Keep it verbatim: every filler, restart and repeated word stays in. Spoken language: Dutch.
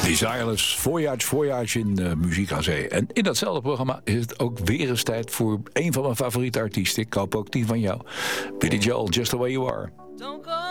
Desireless, Voyage, Voyage in uh, Muziek aan Zee. En in datzelfde programma is het ook weer eens tijd voor een van mijn favoriete artiesten. Ik hoop ook die van jou. Billy Joel, Just The Way You Are. Don't go